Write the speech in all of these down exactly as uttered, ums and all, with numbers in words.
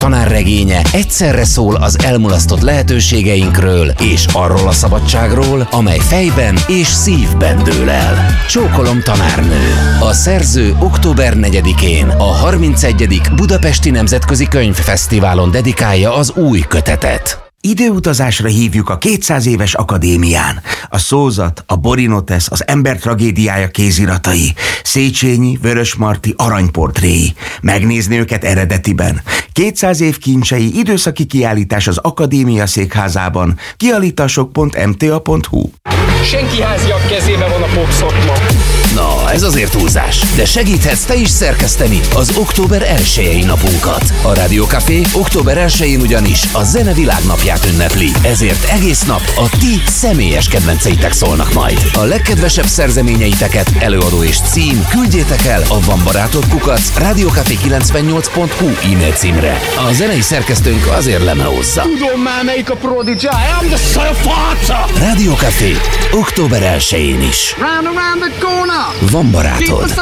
Tanárregénye egyszerre szól az elmulasztott lehetőségeinkről és arról a szabadságról, amely fejben és szívben dől el. Csókolom, tanárnő! A szerző október negyedikén a harmincegyedik Budapesti Nemzetközi Könyvfesztiválon dedikálja az új kötetet. Időutazásra hívjuk a kétszáz éves akadémián. A Szózat, a Borinotesz, az ember tragédiája kéziratai, Széchenyi, Vörösmarty aranyportréi. Megnézni őket eredetiben. kétszáz év kincsei időszaki kiállítás az Akadémia székházában. kiállítások pont m t a pont h u. Senki háziak kezébe van a popszakma. Na, ez azért túlzás, de segíthetsz te is szerkeszteni az október elsejei napunkat. A Rádió Café október elsején ugyanis a zene világnapját ünnepli, ezért egész nap a ti személyes kedvenceitek szólnak majd. A legkedvesebb szerzeményeiteket, előadó és cím küldjétek el a Van Barátod kukac rádiócafé kilencvennyolc pont hu e-mail címre. A zenei szerkesztőnk azért lemelózza. Tudom már melyik a Prodigy, I am the son of Farca! Rádió Café október elsején is. Round around the corner! Van Barátod.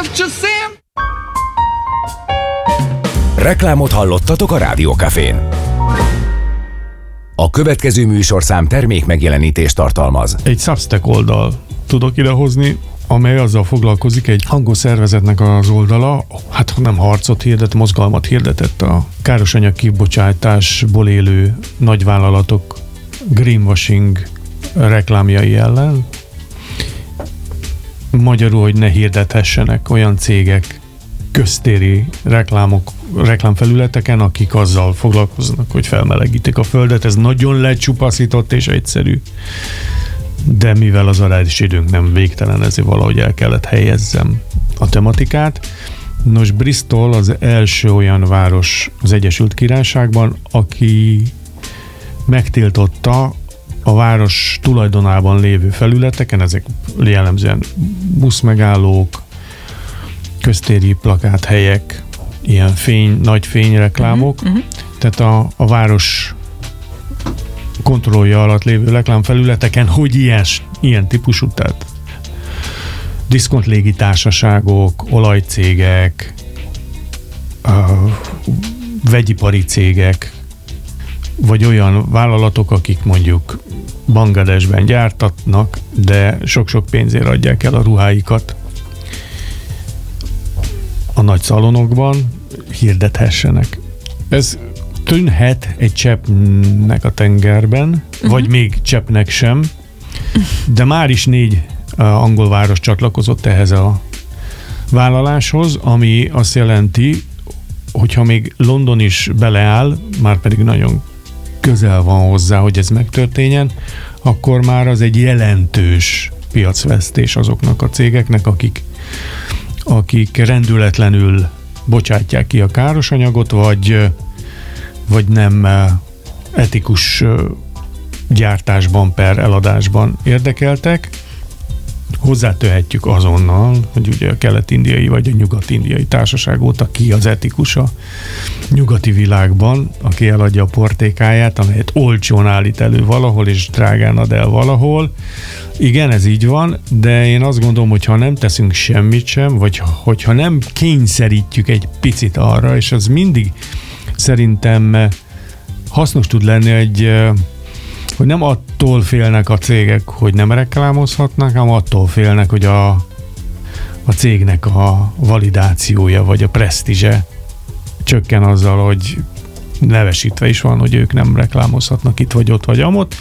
Reklámot hallottatok a Rádió Cafén. A következő műsorszám termék megjelenítést tartalmaz. Egy Substack oldal tudok idehozni, amely azzal foglalkozik, egy hangos szervezetnek az oldala, hát nem harcot hirdet, mozgalmat hirdetett a károsanyag kibocsátásból élő nagyvállalatok greenwashing reklámjai ellen. Magyarul, hogy ne hirdethessenek olyan cégek köztéri reklámok, reklámfelületeken, akik azzal foglalkoznak, hogy felmelegítik a földet. Ez nagyon lecsupaszított és egyszerű. De mivel az adási időnk nem végtelen, ezért valahogy el kellett helyezzem a tematikát. Nos, Bristol az első olyan város az Egyesült Királyságban, aki megtiltotta a város tulajdonában lévő felületeken, ezek jellemzően buszmegállók, köztéri plakáthelyek, ilyen fény, nagy fényreklámok, uh-huh, uh-huh. Tehát a, a város kontrollja alatt lévő reklámfelületeken, hogy ilyen, ilyen típusú, tehát diszkont légitársaságok, olajcégek, uh, vegyipari cégek, vagy olyan vállalatok, akik mondjuk Bangladesben gyártatnak, de sok-sok pénzért adják el a ruháikat a nagy szalonokban, hirdethessenek. Ez tűnhet egy cseppnek a tengerben, uh-huh. vagy még cseppnek sem, de már is négy uh, angol város csatlakozott ehhez a vállaláshoz, ami azt jelenti, hogyha még London is beleáll, már pedig nagyon közel van hozzá, hogy ez megtörténjen, akkor már az egy jelentős piacvesztés azoknak a cégeknek, akik, akik rendületlenül bocsátják ki a káros anyagot, vagy, vagy nem etikus gyártásban per eladásban érdekeltek. Hozzátőhetjük azonnal, hogy ugye a kelet-indiai vagy a nyugat-indiai társaság óta ki az etikus a nyugati világban, aki eladja a portékáját, amelyet olcsón állít elő valahol, és drágán ad el valahol. Igen, ez így van, de én azt gondolom, hogy ha nem teszünk semmit sem, vagy hogyha nem kényszerítjük egy picit arra, és az mindig szerintem hasznos tud lenni, egy hogy nem attól félnek a cégek, hogy nem reklámozhatnak, hanem attól félnek, hogy a, a cégnek a validációja, vagy a presztízse csökken azzal, hogy nevesítve is van, hogy ők nem reklámozhatnak itt, vagy ott, vagy amott.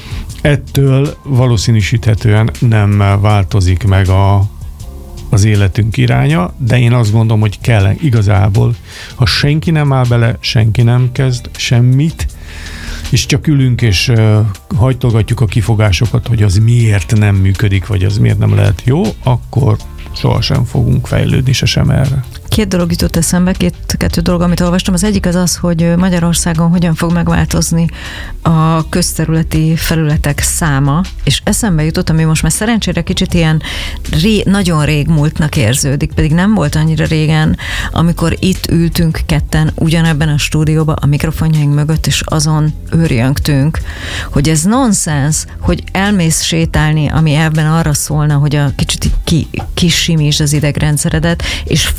Ettől valószínűsíthetően nem változik meg a, az életünk iránya, de én azt gondolom, hogy kell igazából, ha senki nem áll bele, senki nem kezd semmit, és csak ülünk és uh, hajtogatjuk a kifogásokat, hogy az miért nem működik, vagy az miért nem lehet jó, akkor sohasem fogunk fejlődni se sem erre. Két dolog jutott eszembe, két, kettő dolog, amit olvastam. Az egyik az az, hogy Magyarországon hogyan fog megváltozni a közterületi felületek száma, és eszembe jutott, ami most már szerencsére kicsit ilyen ré, nagyon rég múltnak érződik, pedig nem volt annyira régen, amikor itt ültünk ketten ugyanebben a stúdióban a mikrofonjaink mögött, és azon őrjöngtünk, hogy ez nonsens, hogy elmész sétálni, ami ebben arra szólna, hogy a kicsit ki, kisimítsd az idegrendszeredet, és folyamat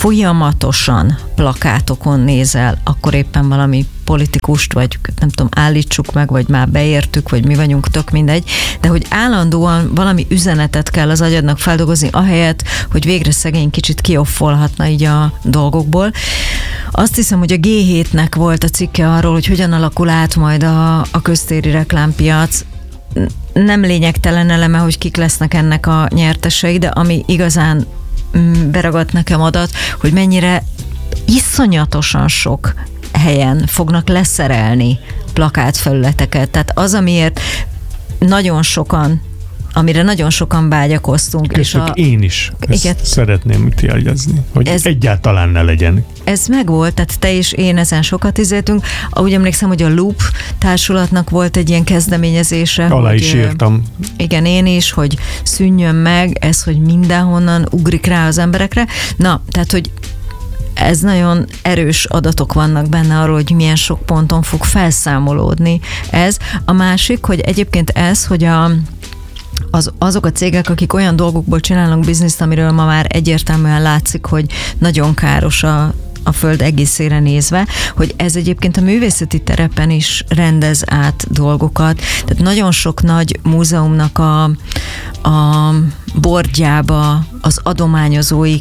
folyamatosan plakátokon nézel, akkor éppen valami politikust, vagy nem tudom, állítsuk meg, vagy már beértük, vagy mi vagyunk, tök mindegy, de hogy állandóan valami üzenetet kell az agyadnak feldolgozni, ahelyett, hogy végre szegény kicsit kioffolhatna így a dolgokból. Azt hiszem, hogy a gé hétnek volt a cikke arról, hogy hogyan alakul át majd a, a köztéri reklámpiac. Nem lényegtelen eleme, hogy kik lesznek ennek a nyertesei, de ami igazán beragadt nekem adat, hogy mennyire iszonyatosan sok helyen fognak leszerelni plakátfelületeket. Tehát az, amiért nagyon sokan, amire nagyon sokan vágyakoztunk. Köztük és a, én is ezt igen, szeretném jegyezni, hogy ez, egyáltalán ne legyen. Ez megvolt, tehát te és én ezen sokat izéltünk. Úgy emlékszem, hogy a Loop társulatnak volt egy ilyen kezdeményezése. Alá hogy, is írtam. Igen, én is, hogy szűnjön meg ez, hogy mindenhonnan ugrik rá az emberekre. Na, tehát, hogy ez nagyon erős adatok vannak benne arról, hogy milyen sok ponton fog felszámolódni ez. A másik, hogy egyébként ez, hogy a Az, azok a cégek, akik olyan dolgokból csinálnak bizniszt, amiről ma már egyértelműen látszik, hogy nagyon káros a, a föld egészére nézve, hogy ez egyébként a művészeti terepen is rendez át dolgokat. Tehát nagyon sok nagy múzeumnak a, a bordjába, az adományozói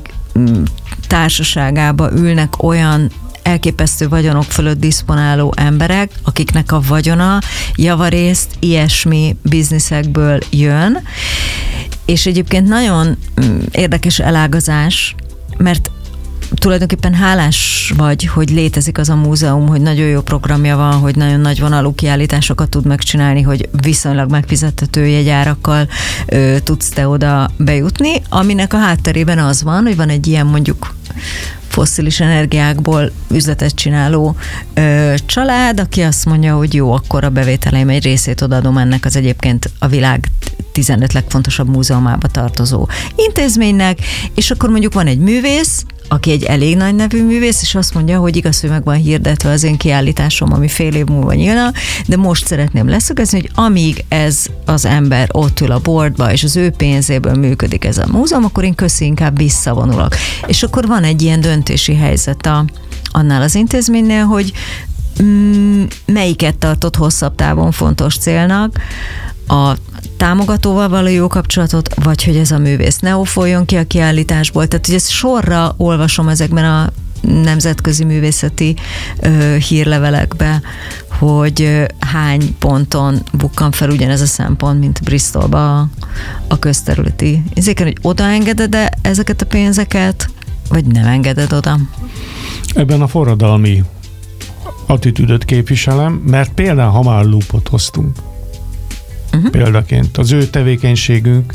társaságába ülnek olyan elképesztő vagyonok fölött diszponáló emberek, akiknek a vagyona javarészt ilyesmi bizniszekből jön, és egyébként nagyon érdekes elágazás, mert tulajdonképpen hálás vagy, hogy létezik az a múzeum, hogy nagyon jó programja van, hogy nagyon nagy vonalú kiállításokat tud megcsinálni, hogy viszonylag megfizethető jegyárakkal ö, tudsz te oda bejutni, aminek a hátterében az van, hogy van egy ilyen mondjuk fosszilis energiákból üzletet csináló ö, család, aki azt mondja, hogy jó, akkor a bevételeim egy részét odaadom ennek az egyébként a világ tizenöt legfontosabb múzeumába tartozó intézménynek, és akkor mondjuk van egy művész, aki egy elég nagy nevű művész, és azt mondja, hogy igaz, hogy meg van hirdetve az én kiállításom, ami fél év múlva nyílna, de most szeretném leszögezni, hogy amíg ez az ember ott ül a boardba, és az ő pénzéből működik ez a múzeum, akkor én köszi, inkább visszavonulok. És akkor van egy ilyen döntési helyzet a, annál az intézménynél, hogy mm, melyiket tartott hosszabb távon fontos célnak, a támogatóval való jó kapcsolatot, vagy hogy ez a művész ne ófoljon ki a kiállításból. Tehát, hogy ezt sorra olvasom ezekben a nemzetközi művészeti ö, hírlevelekbe, hogy ö, hány ponton bukkan fel ugyanez a szempont, mint Bristolba a, a közterületi. Ezeken, hogy odaengeded-e ezeket a pénzeket, vagy nem engeded oda? Ebben a forradalmi attitűdöt képviselem, mert például, ha már Loopot hoztunk, Uh-huh. példaként. Az ő tevékenységünk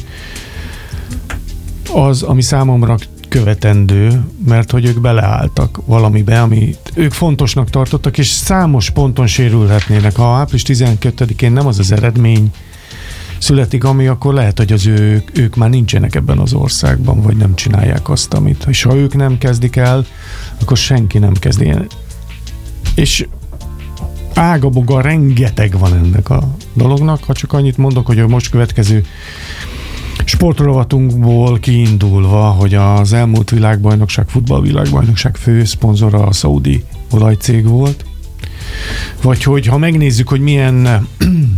az, ami számomra követendő, mert hogy ők beleálltak valamibe, amit ők fontosnak tartottak, és számos ponton sérülhetnének. Ha április tizenkettedikén nem az az eredmény születik, ami akkor lehet, hogy az ők, ők már nincsenek ebben az országban, vagy nem csinálják azt, amit. És ha ők nem kezdik el, akkor senki nem kezdi el. És ágaboga rengeteg van ennek a dolognak, ha csak annyit mondok, hogy a most következő sportrovatunkból kiindulva, hogy az elmúlt világbajnokság, futballvilágbajnokság fő szponzora a szaudi olajcég volt, vagy hogy ha megnézzük, hogy milyen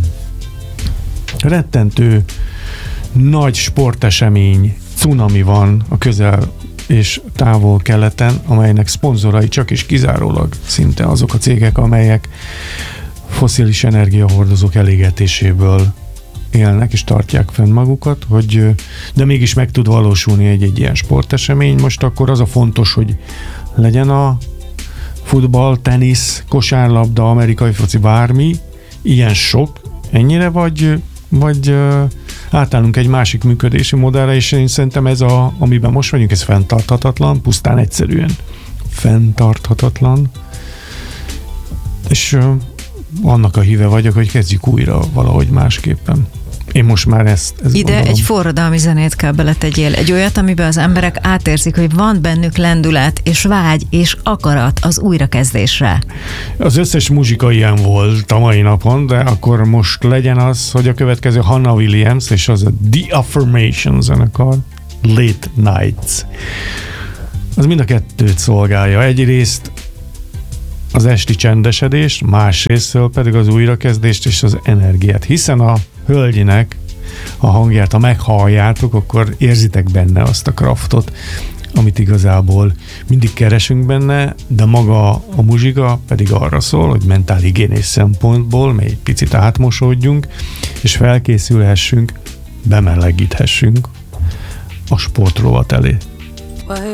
rettentő nagy sportesemény, cunami van a közel és távol-keleten, amelynek szponzorai csak is kizárólag szinte azok a cégek, amelyek fosszilis energiahordozók elégetéséből élnek és tartják fenn magukat, hogy, de mégis meg tud valósulni egy-egy ilyen sportesemény. Most akkor az a fontos, hogy legyen a futball, tenisz, kosárlabda, amerikai foci, bármi, ilyen sok, ennyire, vagy, vagy átállunk egy másik működési modellre, és én szerintem ez, a, amiben most vagyunk, ez fenntarthatatlan, pusztán egyszerűen fenntarthatatlan, és uh, annak a híve vagyok, hogy kezdjük újra valahogy másképpen. Én most már ezt, ezt Ide gondolom. Egy forradalmi zenét kell beletegyél, egy olyat, amiben az emberek átérzik, hogy van bennük lendület, és vágy, és akarat az újrakezdésre. Az összes muzsika ilyen volt a mai napon, de akkor most legyen az, hogy a következő Hannah Williams, és az a The Affirmation zenekar, Late Nights. az mind a kettőt szolgálja. Egyrészt az esti csendesedést, másrésztől pedig az újrakezdést és az energiát. Hiszen a hölgyinek a hangját, ha meghalljátok, akkor érzitek benne azt a kraftot, amit igazából mindig keresünk benne, de maga a muzsika pedig arra szól, hogy mentálhigiénés szempontból még egy picit átmosódjunk, és felkészülhessünk, bemelegíthessünk a sportrovat elé.